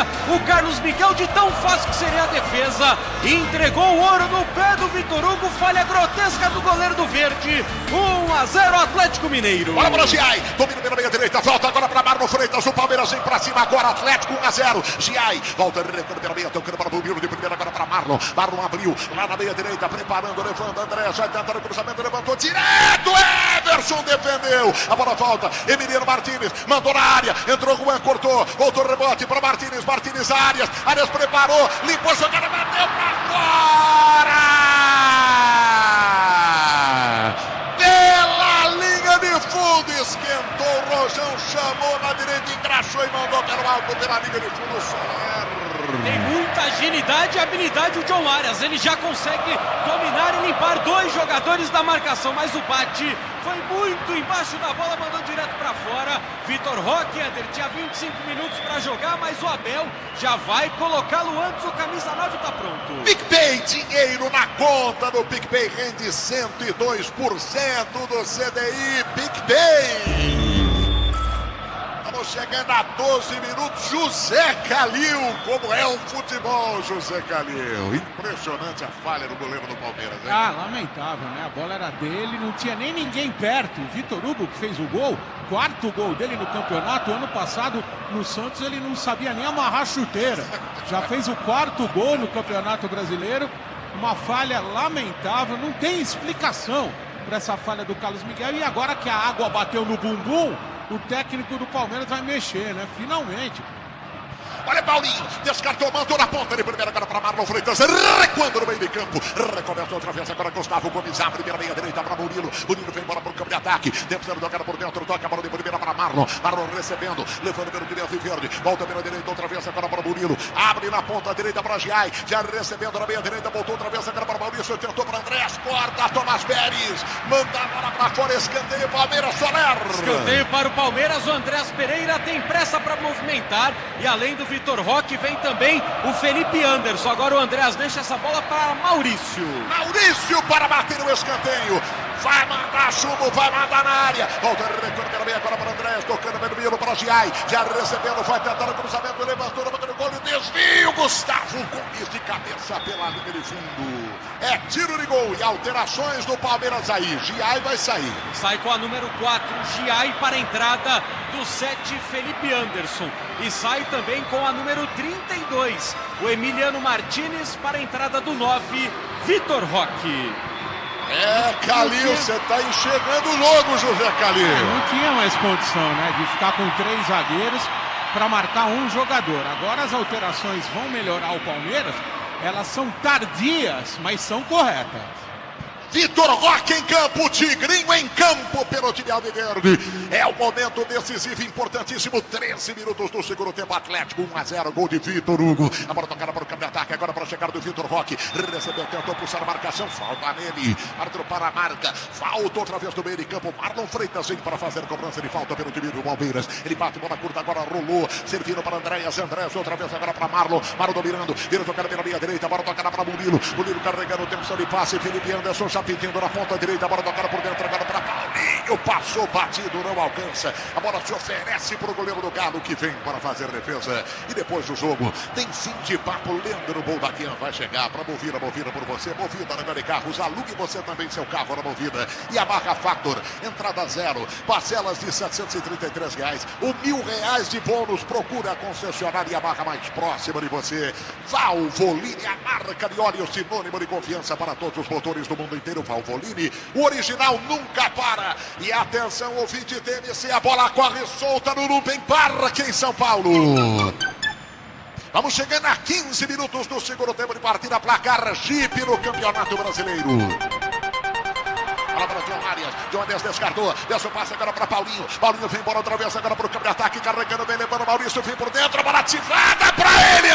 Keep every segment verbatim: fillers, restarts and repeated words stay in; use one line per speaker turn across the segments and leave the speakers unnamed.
o Carlos Miguel, de tão fácil que seria a defesa, entregou o ouro no pé do Vitor Hugo, falha grotesca do goleiro do Verde. um a zero Atlético Mineiro.
Bola para o Giai, domina pela meia direita, volta agora para Marlon Freitas, o Palmeiras vem para cima agora, Atlético um a zero. Giai, volta recuando pela meia, tocando para o Murilo de primeira agora para Marlon. Marlon abriu lá na meia direita, preparando, levando André, já tentando o cruzamento, levantou direto, Everson defendeu, a bola volta, Emiliano Martínez mandou na área, entrou Juan, cortou, voltou rebote para Martínez, Martínez Arias, Arias preparou, limpou a jogada, bateu para fora! Pela linha de fundo, esquentou, o Rojão chamou na direita, engraxou e mandou pelo alto, pela linha de fundo, Soler.
Tem muita agilidade e habilidade o John Arias, ele já consegue dominar e limpar dois jogadores da marcação, mas o bate foi muito embaixo da bola, mandou direto para fora. Vitor Roque, Eder, tinha vinte e cinco minutos para jogar, mas o Abel já vai colocá-lo antes, o camisa nove está pronto.
PicPay, dinheiro na conta do PicPay, rende cento e dois por cento do C D I, PicPay. Estamos chegando a doze minutos, José Calil, como é o futebol, José Calil. Impressionante a falha do goleiro do Palmeiras, hein?
Ah, lamentável, né? A bola era dele, não tinha nem ninguém perto. O Vitor Hugo que fez o gol, quarto gol dele no campeonato. Ano passado, no Santos, ele não sabia nem amarrar a chuteira. Já fez o quarto gol no Campeonato Brasileiro. Uma falha lamentável, não tem explicação para essa falha do Carlos Miguel. E agora que a água bateu no bumbum, o técnico do Palmeiras vai mexer, né? Finalmente.
Olha Paulinho, descartou, mandou na ponta de primeira, agora para Marlon Freitas, recuando no meio de campo, recomeça outra vez, agora Gustavo Gomes abre pela meia direita para Murilo, Murilo vem embora para o campo de ataque, tentando tocar por dentro, toca a bola de primeira para Marlon, Marlon recebendo, levando pelo direito e verde, volta pela direita outra vez, agora para Murilo, abre na ponta direita para Giai, já recebendo na meia direita, voltou outra vez, agora para Maurício, tentou para Andrés, corta, Tomás Pérez, manda a bola para fora, escanteio, Palmeiras, Soler.
Escanteio para o Palmeiras, o Andrés Pereira tem pressa para movimentar, e além do Vitor Roque, vem também o Felipe Anderson. Agora o Andrés deixa essa bola para Maurício.
Maurício para bater o escanteio. Vai mandar chumbo, vai mandar na área. Volta recuando pela meia agora para Andrés, tocando pelo meio para Giai. Já recebendo, vai tentando o cruzamento, levantou, levantou o gol e desvio. Gustavo Gomes de cabeça pela linha de fundo. É tiro de gol e alterações do Palmeiras aí. Giai vai sair.
Sai com a número quatro, Giai para a entrada do sete, Felipe Anderson. E sai também com a número trinta e dois, o Emiliano Martínez para a entrada do nove, Vitor Roque.
É, Calil, você está enxergando logo, José Calil.
Não tinha mais condição, né, de ficar com três zagueiros para marcar um jogador. Agora as alterações vão melhorar o Palmeiras, elas são tardias, mas são corretas.
Vitor Roque em campo, Tigrinho em campo pelo time alviverde. É o momento decisivo, importantíssimo. treze minutos do segundo tempo. Atlético um a zero, gol de Vitor Hugo. A bola tocada para o campo de ataque, agora para a chegada do Vitor Roque. Recebeu, tentou puxar a marcação, falta nele. Árbitro para a marca, falta outra vez do meio de campo. Marlon Freitas vem para fazer cobrança de falta pelo time do Palmeiras. Ele bate bola curta, agora rolou, servindo para Andréas. Andréas outra vez agora para Marlon. Marlon dominando, vira tocada pela linha direita, a bola tocada para Murilo. Murilo carregando o tempo de passe. Felipe Anderson já pedindo na ponta direita, a bola tocada por dentro, agora para Paulinho, passou batido, não alcança, a bola se oferece para o goleiro do Galo, que vem para fazer defesa, e depois do jogo, tem fim de papo, Leandro Boldaquian vai chegar para Movida, Movida por você, Movida na de carros, alugue você também seu carro na Movida, e a Marca Factor, entrada zero, parcelas de setecentos e trinta e três reais, o mil reais de bônus, procura a concessionária Yamaha mais próxima de você, Valvoline, a marca de óleo, sinônimo de confiança para todos os motores do mundo inteiro, Valvoline, o original nunca para. E atenção, ouvinte T N C, a bola corre solta no Nubem Parque em São Paulo. Vamos chegando a quinze minutos do segundo tempo de partida, placar Jeep no Campeonato Brasileiro. Bola para John Arias, John Arias descartou, desce o passe agora para Paulinho, Paulinho vem embora outra vez agora para o campo de ataque, carregando bem, levando Maurício, vem por dentro, a bola ativada para ele, entrou na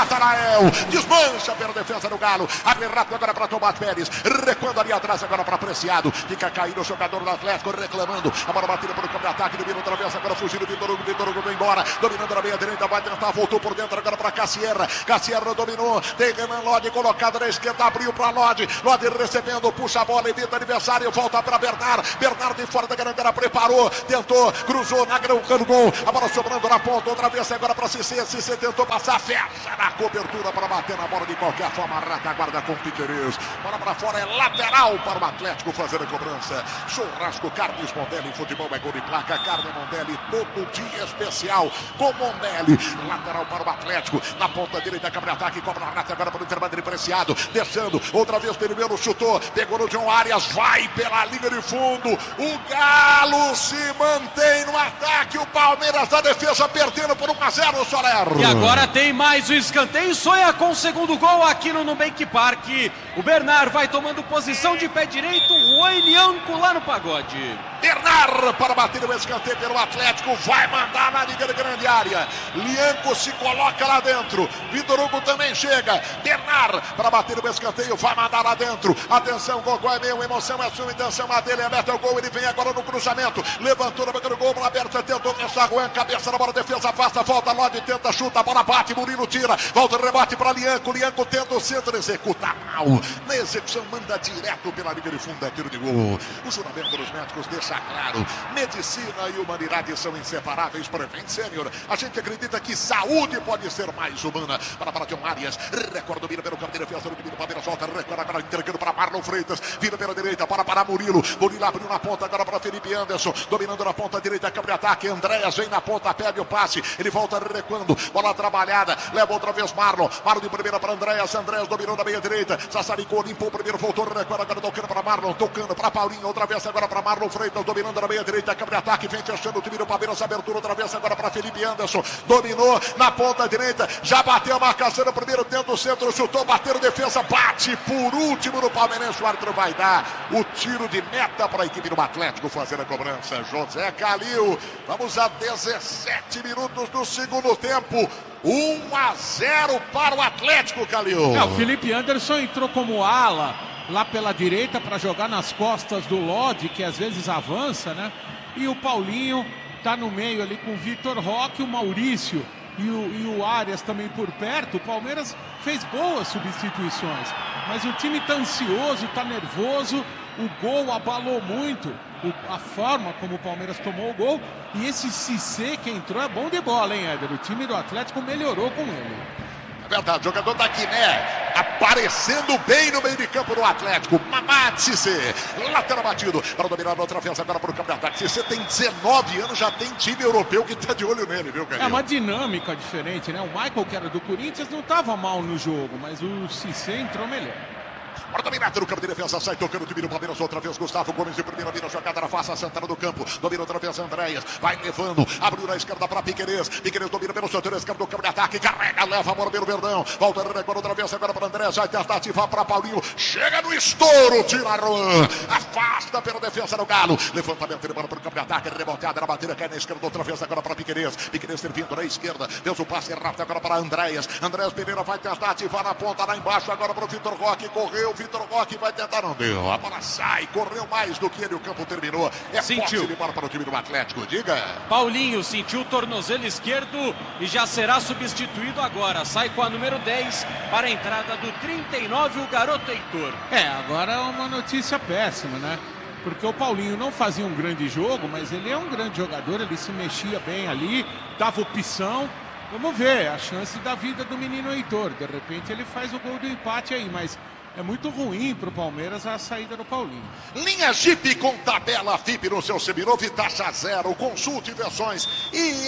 Natanael, desmancha pela defesa do Galo, abre rápido agora para Tomás Pérez, recuando ali atrás agora para Preciado, fica caindo o jogador do Atlético reclamando, a bola batida por um contra-ataque, domina outra vez agora fugindo, Vitor Hugo, Vitor Hugo vem embora, dominando na meia direita, vai tentar, voltou por dentro agora para Cassierra, Cassierra dominou, tem Renan Lodi colocado na esquerda, abriu para Lodi, Lodi recebendo, puxa a bola, evita adversário, volta para Bernard, Bernard de fora da grande área, preparou, tentou, cruzou na grão, gol, a bola sobrando na ponta, outra vez agora para Cissé, Cissé tentou passar, fecha na cobertura para bater na bola de qualquer forma, retaguarda com Piquerez, bola para fora, é lateral para o Atlético fazer a cobrança, Churrasco, Carlos Mondelli, futebol é gol de placa, Carlos Mondelli, todo dia especial com Mondelli, lateral para o Atlético, na ponta direita, câmera ataque, cobra na rata agora para o intervalo Preciado, deixando, outra vez primeiro chutou, pegou no John Arias, vai pela linha de fundo, o Galo se mantém no ataque, o Palmeiras da defesa perdendo por um a zero, Soler.
E agora tem mais o escanteio, sonha com o segundo gol aqui no Nubank Park, o Bernard vai tomando posição de pé direito, o Elianco lá no pagode.
Bernard para bater o escanteio pelo Atlético, vai mandar na liga de grande área, Lianco se coloca lá dentro, Vitor Hugo também chega, Bernard para bater o escanteio, vai mandar lá dentro, atenção, Gogó é meu, emoção é sua, intenção a dele, é aberto o gol, ele vem agora no cruzamento, levantou na boca do gol, bola aberta, tentou fechar, Juan, cabeça na bola, defesa afasta, volta, Lodi tenta, chuta, a bola bate, Murilo tira, volta o rebate para Lianco, Lianco tenta o centro, executa mal, na execução manda direto pela liga de fundo, é tiro de gol, o juramento dos médicos deixa claro, medicina e humanidade são inseparáveis. Prevent Sênior, a gente acredita que saúde pode ser mais humana. Para para John Arias, recorde domina pelo campo de defesa do time do Palmeiras, volta, recorde agora entregando para Marlon Freitas, vira pela direita, para para Murilo, Murilo abriu na ponta agora para Felipe Anderson, dominando na ponta direita, campo de ataque, Andréas vem na ponta, pede o passe, ele volta recuando, bola trabalhada, leva outra vez Marlon, Marlon de primeira para Andréas, Andréas dominou na meia direita, Sassaricou, limpou o primeiro, voltou, recorde agora tocando para Marlon, tocando para Paulinho, outra vez agora para Marlon Freitas, dominando na meia direita, câmera de ataque, vem fechando o time do Palmeiras, abertura outra vez agora para Felipe Anderson, dominou na ponta direita, já bateu a marcação no primeiro tempo do centro, chutou, bateu defesa, bate por último no Palmeirense, o árbitro vai dar o tiro de meta para a equipe do Atlético fazer a cobrança, José Calil, vamos a dezessete minutos do segundo tempo, um a zero para o Atlético, Calil.
É, o Felipe Anderson entrou como ala lá pela direita para jogar nas costas do Lodi, que às vezes avança, né? E o Paulinho tá no meio ali com o Vitor Roque, o Maurício e o, e o Arias também por perto. O Palmeiras fez boas substituições, mas o time tá ansioso, tá nervoso, o gol abalou muito o, a forma como o Palmeiras tomou o gol, e esse Cissé que entrou é bom de bola, hein, Éder? O time do Atlético melhorou com ele.
Verdade, jogador da Guiné aparecendo bem no meio de campo do Atlético, Mamad Cissé, lateral batido para dominar outra vez agora para o campo de ataque. Cissé tem dezenove anos, já tem time europeu que está de olho nele, viu, Carlinhos?
É uma dinâmica diferente, né? O Michael, que era do Corinthians, não estava mal no jogo, mas o Cissé entrou melhor.
Para dominar no campo de defesa, sai tocando o time do Palmeiras outra vez, Gustavo Gomes de primeira, vira jogada na face, a central do campo, domina outra vez Andréas, vai levando, abriu na esquerda para Piquerez, Piquerez domina pelo setor esquerdo do campo de ataque, carrega, leva a bola pelo Verdão, volta agora outra vez agora para Andréas, vai tentar ativar para Paulinho, chega no estouro, tira Juan, afasta pela defesa do Galo, levantamento de bola para o campo de ataque, reboteada na batida, cai na esquerda outra vez agora para Piquerez, Piquerez servindo na esquerda, fez o passe rápido agora para Andréas, Andréas Pereira vai tentar ativar na ponta, lá embaixo agora para o Vitor Roque, correu, Vitor Roque vai tentar, não deu, a bola sai, correu mais do que ele, o campo terminou, é
sentiu
de bola para o time do Atlético, diga.
Paulinho sentiu o tornozelo esquerdo e já será substituído agora, sai com a número dez para a entrada do trinta e nove, o garoto Heitor.
É, agora é uma notícia péssima, né? Porque o Paulinho não fazia um grande jogo, mas ele é um grande jogador, ele se mexia bem ali, dava opção. Vamos ver, a chance da vida do menino Heitor, de repente ele faz o gol do empate aí, mas é muito ruim para o Palmeiras a saída do Paulinho.
Linha Jeep com tabela F I P no seu seminovo e taxa zero. Consulte versões e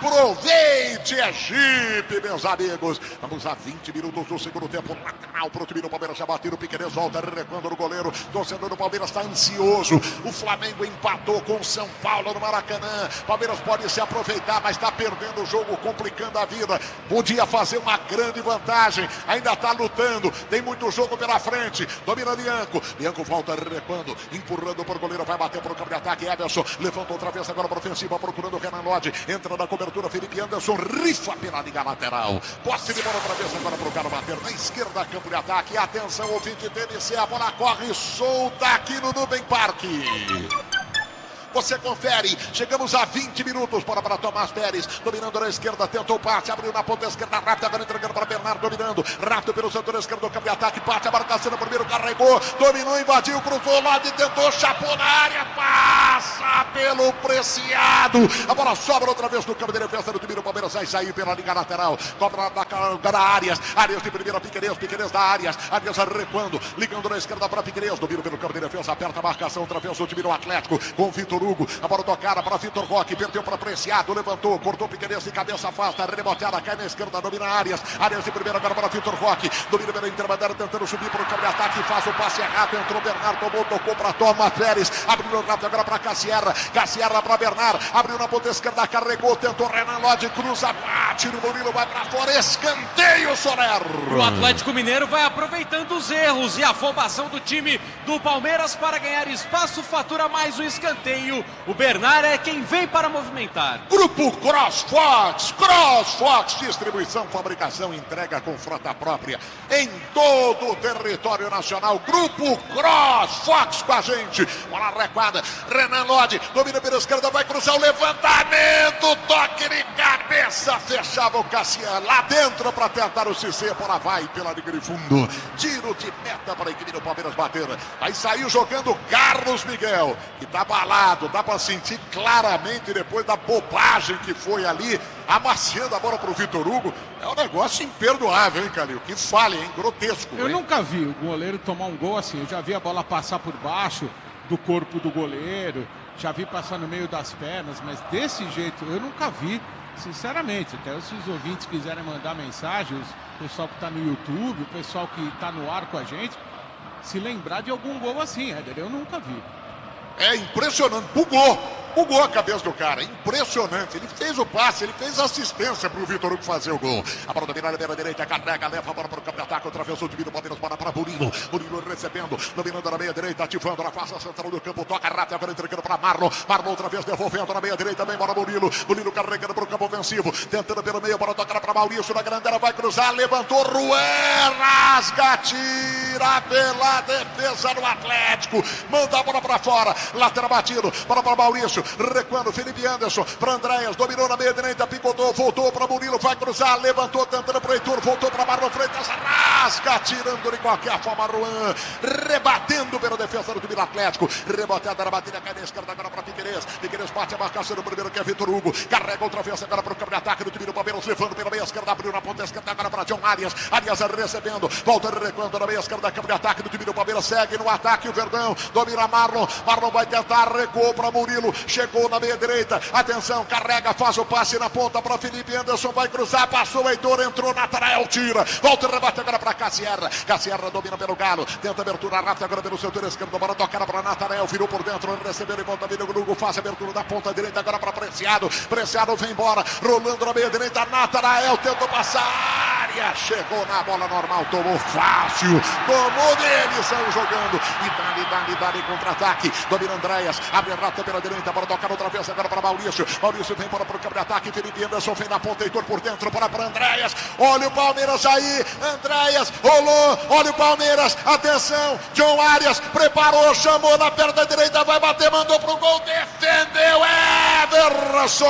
aproveite. É Jeep, meus amigos. Vamos a vinte minutos do segundo tempo. Lateral para o time do Palmeiras. Já bateu o Piquerez, volta recuando no goleiro. Torcedor do Palmeiras está ansioso. O Flamengo empatou com o São Paulo no Maracanã. Palmeiras pode se aproveitar, mas está perdendo o jogo, complicando a vida. Podia fazer uma grande vantagem. Ainda está lutando. Tem muito jogo pela pela frente, domina Lianco, Lianco volta recuando, empurrando por goleiro, vai bater pro campo de ataque, Ederson, levantou outra vez agora para ofensiva, procurando o Renan Lodge, entra na cobertura, Felipe Anderson, rifa pela liga lateral, posse de bola outra vez agora pro cara bater na esquerda, campo de ataque, atenção, ouvinte T N C, a bola corre solta aqui no Nubank Parque. Você confere, chegamos a vinte minutos para, para Tomás Pérez, dominando na esquerda, tentou o passe, abriu na ponta esquerda, rápido, agora entregando para Bernardo, dominando, rápido pelo setor esquerdo, campo de ataque, parte, a marcação no primeiro, carregou, dominou, invadiu, cruzou lá e tentou, chapou na área, passa pelo Preciado, a bola sobra outra vez no campo de defesa do time do Palmeiras, vai sair pela liga lateral, cobra da, da Arias, Arias de primeira, Piquerez, Piquerez da Arias, Arias recuando, ligando na esquerda para Piquerez, domina pelo campo de defesa, aperta a marcação, outra vez o time do Atlético, com Vitor Hugo, a bola tocada para Vitor Roque, perdeu para Preciado, levantou, cortou Piquerez de cabeça, afasta, reboteada, cai na esquerda, domina Arias, Arias de primeira agora para Vitor Roque, domina pela intermediária, tentando subir para o campo de ataque, faz o passe errado, entrou Bernardo, tomou, tocou para Tomás Pérez, abriu rápido agora para Cassierra, Cassierra para Bernardo, abriu na ponta esquerda, carregou, tentou Renan Lodge, cruza, bate no Murilo, vai para fora, escanteio, Soler.
O Atlético Mineiro vai aproveitando os erros e a afobação do time do Palmeiras para ganhar espaço, fatura mais um escanteio. O Bernard é quem vem para movimentar.
Grupo CrossFox, CrossFox, distribuição, fabricação, entrega com frota própria em todo o território nacional. Grupo CrossFox com a gente. Bola recuada, Renan Lodge, domina pela esquerda, vai cruzar o levantamento, toque de cabeça, fechava o Cassiano lá dentro para tentar o Cissé, bola vai pela linha de fundo. Tiro de meta para a equipe do Palmeiras bater. Aí saiu jogando Carlos Miguel, que tá balado, dá para sentir claramente depois da bobagem que foi ali, amaciando a bola pro Vitor Hugo. É um negócio imperdoável, hein, Calil? Que falha, hein? Grotesco.
Eu
hein?
nunca vi o goleiro tomar um gol assim. Eu já vi a bola passar por baixo do corpo do goleiro, já vi passar no meio das pernas, mas desse jeito eu nunca vi, sinceramente. Até se os ouvintes quiserem mandar mensagens, o pessoal que está no YouTube, o pessoal que está no ar com a gente, se lembrar de algum gol assim, Éder, eu nunca vi.
É impressionante, bugou, bugou a cabeça do cara, impressionante. Ele fez o passe, ele fez assistência pro Vitor Hugo fazer o gol. A bola dominada na beira direita, carrega, leva a bola para o campo de ataque, atravessou o time do Palmeiras, bola para Murilo. Murilo recebendo, dominando na meia direita, ativando na face central do campo, toca rápido, agora entregando para Marlon. Marlon outra vez devolvendo na meia direita, também bora Murilo. Murilo carregando para o campo ofensivo, tentando pelo meio, bola tocar para Maurício, na grande área vai cruzar, levantou, Rué, rasga, tira pela defesa do Atlético, manda a bola para fora. Lateral batido, bola para Maurício, recuando, Felipe Anderson, para Andréas, dominou na meia direita, picotou, voltou para Murilo, vai cruzar, levantou, tentando para o Heitor, voltou para Marlon Freitas, rasga, tirando de qualquer forma, Ruan, rebatendo pela defesa do time do Atlético, reboteada na batida, cai na esquerda agora para Piquerez, Piquerez bate a marcação do primeiro que é Vitor Hugo, carrega outra vez agora para o campo de ataque do time do Palmeiras, levando pela meia esquerda, abriu na ponta esquerda agora para John Arias, Arias recebendo, volta recuando na meia esquerda, campo de ataque do time do Palmeiras, segue no ataque o Verdão, domina Marlon, Marlon vai tentar, recuou para Murilo, chegou na meia direita, atenção, carrega, faz o passe na ponta para Felipe Anderson, vai cruzar, passou o Heitor, entrou, Natanael tira, volta o rebate agora para Cassierra, Cassierra domina pelo Galo, tenta abertura rápida agora pelo setor esquerdo, bola tocada para Natanael, virou por dentro, recebeu e volta Vila Grugo, faz a abertura da ponta direita agora para Preciado, Preciado vem embora, rolando na meia direita, Natanael tentou passar, área, chegou na bola normal, tomou fácil, tomou dele, saiu jogando, e dali, dali, dali, contra-ataque, domina Andréas, abre rata pela direita, bola tocada outra vez agora para Maurício, Maurício vem para o campo de ataque, Felipe Anderson vem na ponta, Heitor por dentro, para para Andréas, olha o Palmeiras aí, Andréas, rolou, olha o Palmeiras, atenção, John Arias, preparou, chamou na perna direita, vai bater, mandou pro gol, defendeu, Everson,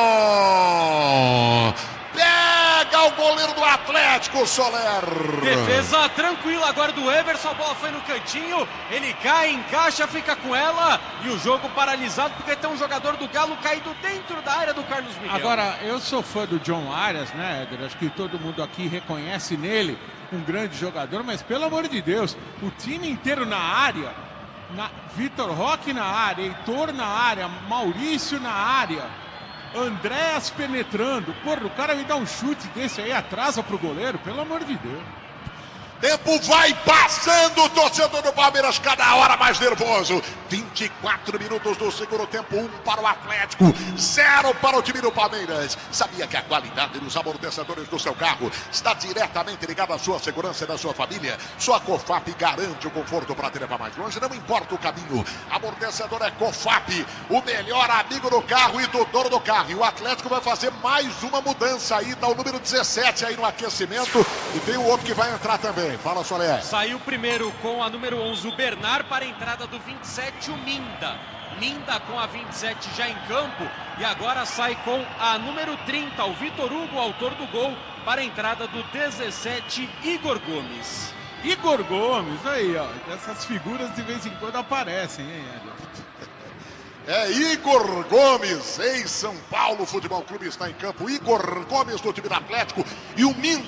pega o goleiro do Atlético, Soler.
Defesa tranquila agora do Everson, a bola foi no cantinho, ele cai, encaixa, fica com ela e o jogo paralisado porque tem um jogador do Galo caído dentro da área do Carlos Miguel.
Agora, eu sou fã do John Arias, né, Éder? Acho que todo mundo aqui reconhece nele um grande jogador, mas pelo amor de Deus, o time inteiro na área, na... Vitor Roque na área, Heitor na área, Maurício na área, Andréas penetrando. Porra, o cara me dá um chute desse aí, atrasa pro goleiro, pelo amor de Deus.
Tempo vai passando, o torcedor do Palmeiras cada hora mais nervoso. vinte e quatro minutos do segundo tempo, um para o Atlético, zero para o time do Palmeiras. Sabia que a qualidade dos amortecedores do seu carro está diretamente ligada à sua segurança e da sua família? Sua Cofap garante o conforto para te levar mais longe, não importa o caminho. Amortecedor é Cofap, o melhor amigo do carro e do dono do carro. E o Atlético vai fazer mais uma mudança aí, tá o número dezessete aí no aquecimento e tem o outro que vai entrar também. Fala, Solé.
Saiu primeiro com a número onze, o Bernard, para a entrada do vinte e sete, o Minda. Minda com a vinte e sete já em campo. E agora sai com a número trinta, o Vitor Hugo, autor do gol, para a entrada do dezessete, Igor Gomes.
Igor Gomes, aí, ó. Essas figuras de vez em quando aparecem, hein, Edson?
É Igor Gomes, ex-São Paulo Futebol Clube, está em campo. Igor Gomes do time do Atlético e o Minda.